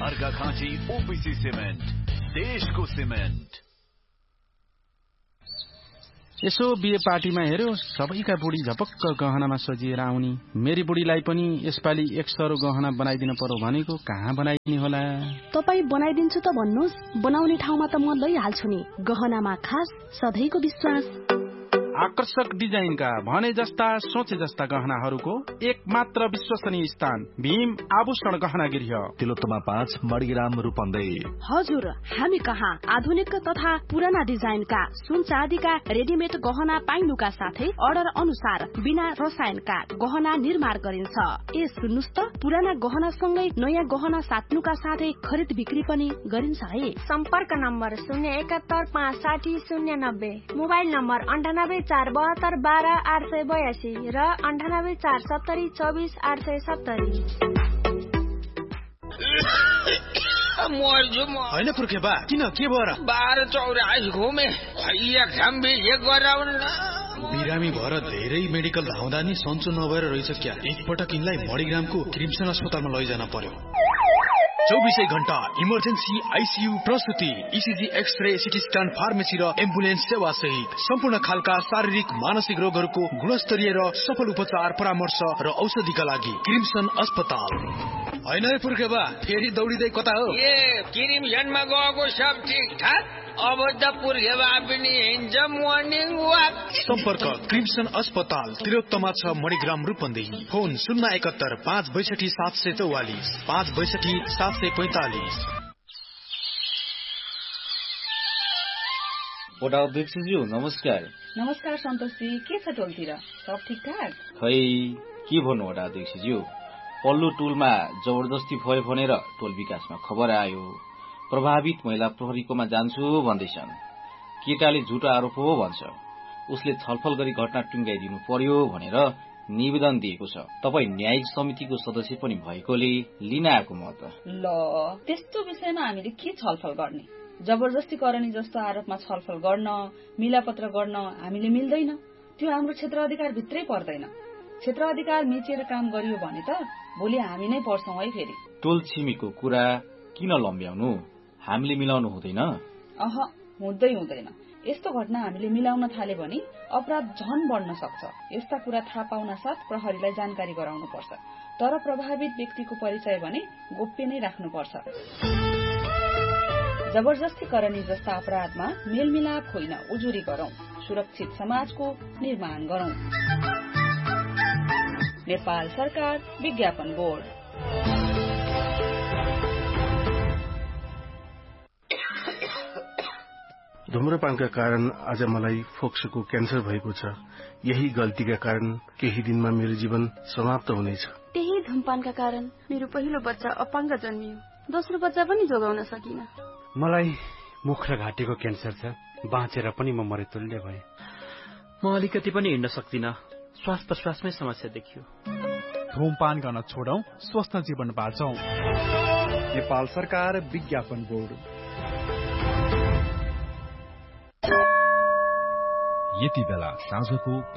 Arghakhanchi OPC cement, देशको cement. यसो बिहे पार्टीमा हेर्यो, सबैका बुढी झपक्क गहनामा सजिएर आउनी। मेरी बुढीलाई पनि यसपालि 100 गहना बनाइदिन पर्यो भनेको, कहाँ बनाइदिने होला? तपाई बनाइदिन्छु त भन्नुहोस्, बनाउने ठाउँमा त म लैहाल्छु नि। गहनामा खास सधैँको विश्वास। आकर्षक डिजाइनका भने जस्ता सोचे जस्ता गहनाहरूको एक मात्र विश्वसनीय स्थान भीम आभूषण गहना गृह, तिलोत्तमा 5 मणिग्राम रूपन्देही। हजुर, हामी कहाँ आधुनिक तथा पुराना डिजाइनका सुन चाँदीका रेडिमेड गहना पाइनुका साथै अर्डर अनुसार बिना रसायनका गहना निर्माण गरिन्छ। ए सुन्नुस् त, पुराना गहना सँगै नयाँ गहना साट्नुका साथै खरिद बिक्री पनि गरिन्छ है। सम्पर्क नम्बर 071 560 090, मोबाइल नम्बर 984772 र 9847 24 870। होइन पुर्खे बा, किन के भयो र? 12-24 घुमे, एकछाम भिजे गराउन। बिरामी भएर धेरै मेडिकल धाउँदा नि सन्चो नभएर रहेछ क्या। एकपटक यिनलाई मणिग्रामको क्रिम्सन अस्पतालमा लैजान पर्यो। 24 घण्टा emergency, ICU, प्रसुति, ECG, x-ray, CT scan, pharmacy र एम्बुलेन्स सेवा सहित सम्पूर्ण खालका शारीरिक मानसिक रोगहरूको गुणस्तरीय र सफल उपचार, परामर्श र औषधिका लागि क्रिम्सन अस्पताल। होइन है पुर्खे बा, फेरि दौडिँदै कता हो? क्रिम्सनमा गएको सब ठिक ठाक, अब त पुर्खे बा पनि हिँड्छ मर्निङ वाक। सम्पर्क क्रिम्सन अस्पताल, तिलोत्तमा 6 मणिग्राम रूपन्देही। फोन 071 562 744 562 745। वडा अध्यक्षज्यू नमस्कार। नमस्कार सन्तोषजी, के छ टोलतिर? सब ठिकठाक? खै के भन्नु वडा अध्यक्षज्यू, पल्लो टोलमा जबरजस्ती भयो भनेर टोल विकासमा खबर आयो। प्रभावित महिला प्रहरीकोमा जान्छु भन्दैछन्। केटाले झुटो आरोप हो भन्छ। उसले छलफल गरी घटना टुङ्गाइदिनु पर्यो भनेर निवेदन दिएको छ। तपाई न्यायिक समितिको सदस्य पनि भएकोले लिन आएको म त। ल, त्यस्तो विषयमा हामीले के छलफल गर्ने? जबरजस्ती करनी जस्तो आरोपमा छलफल गर्न, मिलापत्र गर्न हामीले मिल्दैन। त्यो हाम्रो क्षेत्र अधिकार भित्रै पर्दैन। क्षेत्र अधिकार मिचेर काम गरियो भने त भोलि हामी नै पर्छौं है फेरि। टोल छिमेकीको कुरा किन लम्ब्याउनु? हामीले मिलाउनु हुँदैन? हुँदैन। यस्तो घटना हामीले मिलाउन थाले भने अपराध झन बढ्न सक्छ। यस्ता कुरा थाहा पाउन साथ प्रहरीलाई जानकारी गराउनु पर्छ। तर प्रभावित व्यक्तिको परिचय भने गोप्य नै राख्नुपर्छ। जबरजस्ती करनी जस्ता अपराधमा मेलमिलाप होइन, उजुरी गरौं। सुरक्षित समाजको निर्माण गरौं। नेपाल सरकार विज्ञापन बोर्ड। धुम्रपानका कारण आज मलाई फोक्सोको क्यान्सर भएको छ। यही गल्तीका कारण केही दिनमा मेरो जीवन समाप्त हुनेछ। त्यही धुमपानका कारण मेरो पहिलो बच्चा अपाङ्ग जन्मियो। दोस्रो बच्चा पनि जोगाउन सकिन। मलाई मुख र घाँटीको क्यान्सर छ। बाँचेर पनि म मरेतुल्य भएँ। म अलिकति पनि हिँड्न सक्दिन। श्वास प्रश्वासमै समस्या देखियो। धूमपान गर्न छोडौं, स्वस्थ जीवन बाँचौं। नेपाल सरकार विज्ञापन बोर्ड। यति बेला साँझको